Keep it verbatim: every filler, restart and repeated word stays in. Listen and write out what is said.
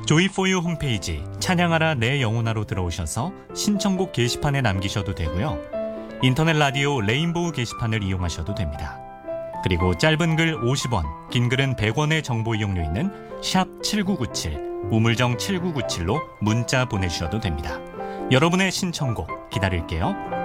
조이포유 홈페이지 찬양하라 내 영혼아로 들어오셔서 신청곡 게시판에 남기셔도 되고요. 인터넷 라디오 레인보우 게시판을 이용하셔도 됩니다. 그리고 짧은 글 오십 원, 긴 글은 백 원의 정보 이용료있는 샵 칠구구칠, 우물정 칠구구칠로 문자 보내주셔도 됩니다. 여러분의 신청곡 기다릴게요.